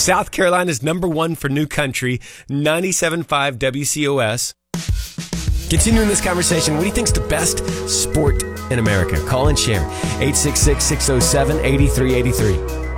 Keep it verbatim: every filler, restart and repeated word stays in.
South Carolina's number one for new country, ninety-seven point five W C O S. Continuing this conversation, what do you think's the best sport in America? Call and share. eight six six, six oh seven, eight three eight three.